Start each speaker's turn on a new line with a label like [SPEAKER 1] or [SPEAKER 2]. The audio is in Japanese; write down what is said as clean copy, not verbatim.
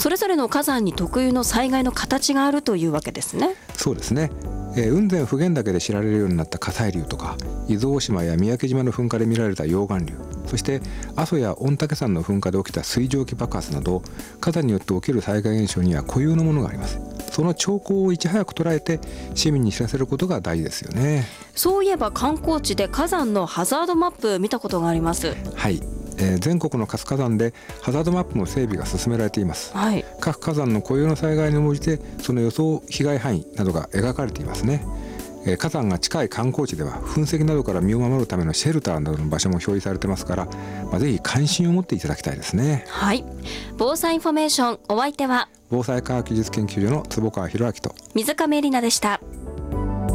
[SPEAKER 1] それぞれの火山に特有の災害の形があるというわけですね。
[SPEAKER 2] そうですね。雲仙普賢岳で知られるようになった火砕流とか、伊豆大島や三宅島の噴火で見られた溶岩流、そして阿蘇や御嶽山の噴火で起きた水蒸気爆発など、火山によって起きる災害現象には固有のものがあります。その兆候をいち早く捉えて市民に知らせることが大事ですよね。
[SPEAKER 1] そういえば観光地で火山のハザードマップ見たことがあります。
[SPEAKER 2] はい、全国の活火山でハザードマップの整備が進められています。
[SPEAKER 1] はい、
[SPEAKER 2] 各火山の固有の災害に応じてその予想被害範囲などが描かれていますね。火山が近い観光地では噴石などから身を守るためのシェルターなどの場所も表示されてますから、ぜひ関心を持っていただきたいですね。
[SPEAKER 1] はい、防災インフォメーション、お相手は
[SPEAKER 2] 防災科学技術研究所の坪川博明と
[SPEAKER 1] 水亀里奈でした。